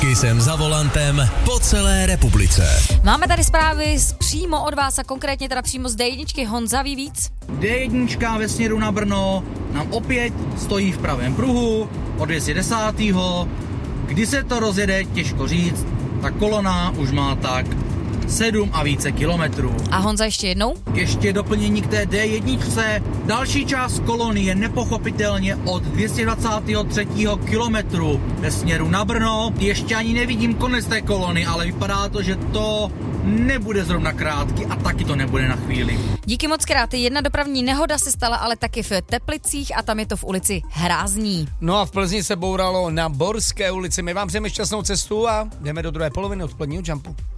Taky jsem za volantem po celé republice. Máme tady zprávy přímo od vás a konkrétně teda přímo z D1. Honza, ví víc? D1 ve směru na Brno nám opět stojí v pravém pruhu od 210. Kdy se to rozjede, těžko říct. Ta kolona už má tak 7 a více kilometrů. A Honza, ještě jednou? Ještě doplnění k té D1. Další část kolony je nepochopitelně od 223. kilometru ve směru na Brno. Ještě ani nevidím konec té kolony, ale vypadá to, že to nebude zrovna krátký a taky to nebude na chvíli. Díky moc krát. Jedna dopravní nehoda se stala ale taky v Teplicích a tam je to v ulici Hrázní. No a v Plzni se bouralo na Borské ulici. My vám přejeme šťastnou cestu a jdeme do druhé poloviny odpoledního Jumpu.